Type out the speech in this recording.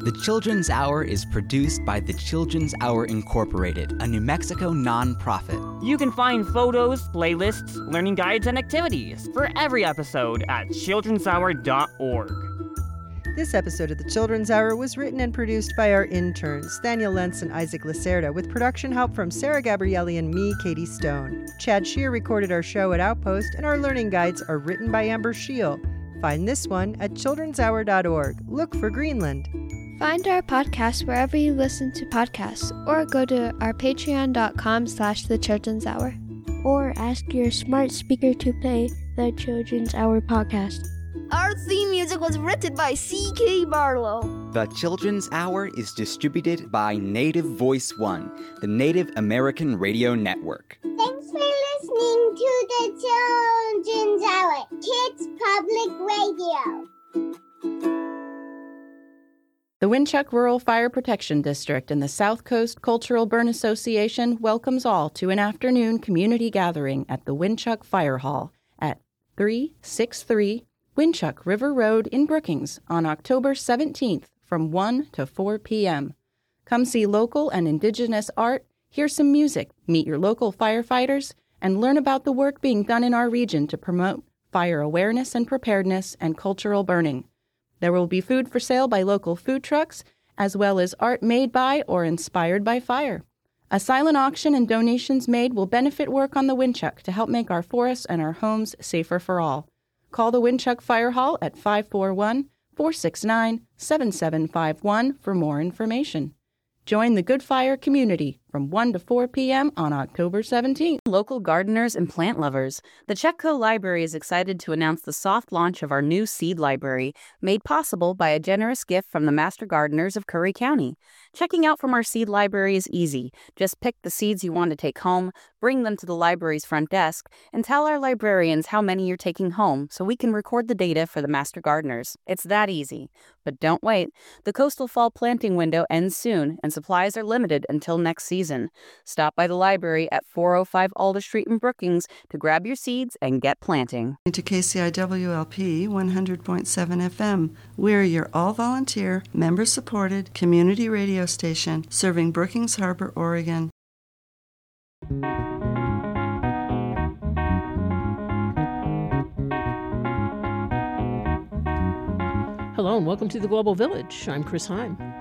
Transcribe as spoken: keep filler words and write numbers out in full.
The Children's Hour is produced by the Children's Hour Incorporated, a New Mexico nonprofit. You can find photos, playlists, learning guides, and activities for every episode at children's hour dot org. This episode of The Children's Hour was written and produced by our interns, Daniel Lentz and Isaac Lacerda, with production help from Sarah Gabrielli and me, Katie Stone. Chad Shear recorded our show at Outpost, and our learning guides are written by Amber Scheel. Find this one at children's hour dot org. Look for Greenland. Find our podcast wherever you listen to podcasts, or go to our patreon.com slash the Children's Hour. Or ask your smart speaker to play the Children's Hour podcast. Our theme music was written by C K Barlow. The Children's Hour is distributed by Native Voice One, the Native American Radio Network. Thanks for listening to the Children's Hour, Kids Public Radio. The Winchuck Rural Fire Protection District and the South Coast Cultural Burn Association welcomes all to an afternoon community gathering at the Winchuck Fire Hall at three sixty-three Winchuck River Road in Brookings on October seventeenth from one to four p.m. Come see local and indigenous art, hear some music, meet your local firefighters, and learn about the work being done in our region to promote fire awareness and preparedness and cultural burning. There will be food for sale by local food trucks, as well as art made by or inspired by fire. A silent auction and donations made will benefit work on the Winchuck to help make our forests and our homes safer for all. Call the Winchuck Fire Hall at five four one, four six nine, seven seven five one for more information. Join the Good Fire community from one to four p.m. on October seventeenth. Local gardeners and plant lovers, the Chetco Library is excited to announce the soft launch of our new seed library, made possible by a generous gift from the Master Gardeners of Curry County. Checking out from our seed library is easy. Just pick the seeds you want to take home, bring them to the library's front desk, and tell our librarians how many you're taking home so we can record the data for the Master Gardeners. It's that easy. But don't wait. The coastal fall planting window ends soon, and supplies are limited until next season. Stop by the library at four oh five Alder Street in Brookings to grab your seeds and get planting. To K C I W L P one hundred point seven F M. We're your all-volunteer, member-supported community radio station serving Brookings Harbor, Oregon. Hello and welcome to the Global Village. I'm Chris Heim.